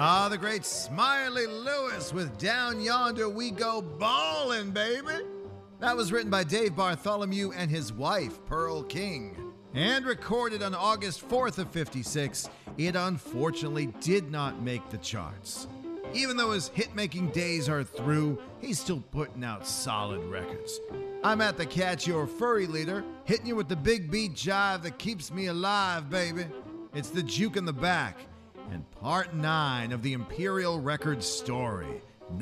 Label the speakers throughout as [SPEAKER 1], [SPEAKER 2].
[SPEAKER 1] Ah, the great Smiley Lewis with Down Yonder We Go Ballin', baby. That was written by Dave Bartholomew and his wife, Pearl King. And recorded on August 4th of 56, it unfortunately did not make the charts. Even though his hit-making days are through, he's still putting out solid records. I'm at the Catch Your Furry Leader, hitting you with the big beat jive that keeps me alive, baby. It's the Juke in the Back, and part 9 of the Imperial Records story,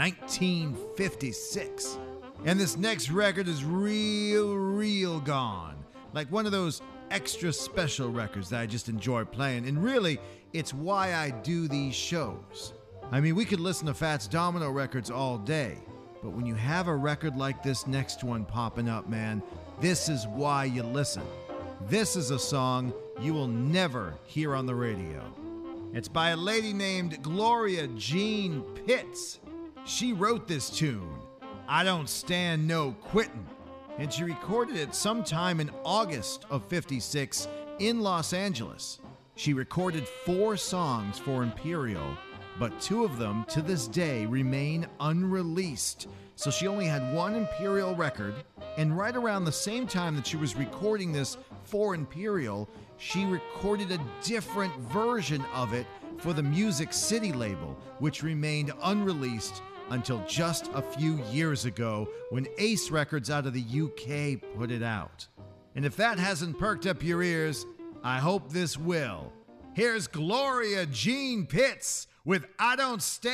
[SPEAKER 1] 1956. And this next record is real gone. Like one of those extra special records that I just enjoy playing. And really, it's why I do these shows. I mean, we could listen to Fats Domino records all day, but when you have a record like this next one popping up, man, this is why you listen. This is a song you will never hear on the radio. It's by a lady named Gloria Jean Pitts. She wrote this tune, I Don't Stand No Quittin', and she recorded it sometime in August of 56 in Los Angeles. She recorded 4 songs for Imperial, but 2 of them to this day remain unreleased. So she only had 1 Imperial record, and right around the same time that she was recording this for Imperial, she recorded a different version of it for the Music City label, which remained unreleased until just a few years ago when Ace Records out of the UK put it out. And if that hasn't perked up your ears, I hope this will. Here's Gloria Jean Pitts with I Don't Stand